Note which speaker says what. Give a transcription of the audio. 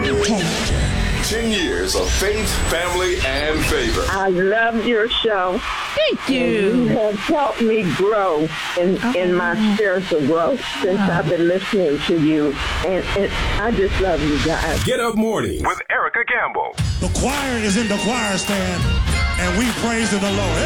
Speaker 1: 10 years of faith, family, and favor.
Speaker 2: I love your show.
Speaker 3: Thank you.
Speaker 2: You have helped me grow in my spiritual growth since I've been listening to you. And I just love you guys.
Speaker 1: Get Up Morning with Erica Gamble.
Speaker 4: The choir is in the choir stand, and we praise the Lord.